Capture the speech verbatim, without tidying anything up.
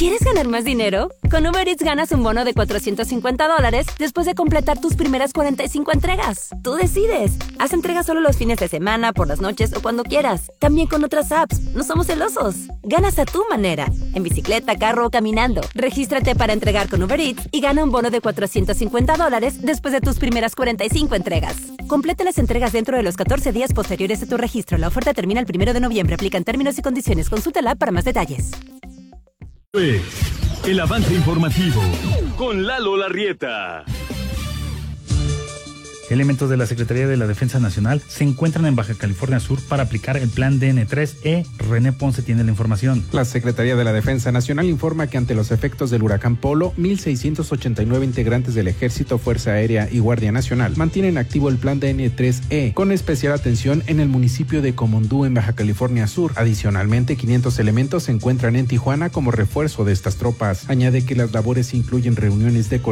¿Quieres ganar más dinero? Con Uber Eats ganas un bono de cuatrocientos cincuenta dólares después de completar tus primeras cuarenta y cinco entregas. Tú decides. Haz entregas solo los fines de semana, por las noches o cuando quieras. También con otras apps. No somos celosos. Ganas a tu manera. En bicicleta, carro o caminando. Regístrate para entregar con Uber Eats y gana un bono de cuatrocientos cincuenta dólares después de tus primeras cuarenta y cinco entregas. Completa las entregas dentro de los catorce días posteriores a tu registro. La oferta termina el primero de noviembre. Aplican términos y condiciones. Consúltala para más detalles. El avance informativo con Lalo Larrieta. Elementos de la Secretaría de la Defensa Nacional se encuentran en Baja California Sur para aplicar el plan D N tres E. René Ponce tiene la información. La Secretaría de la Defensa Nacional informa que ante los efectos del huracán Polo, mil seiscientos ochenta y nueve integrantes del Ejército, Fuerza Aérea y Guardia Nacional mantienen activo el plan D N tres E, con especial atención en el municipio de Comondú, en Baja California Sur. Adicionalmente, quinientos elementos se encuentran en Tijuana como refuerzo de estas tropas. Añade que las labores incluyen reuniones de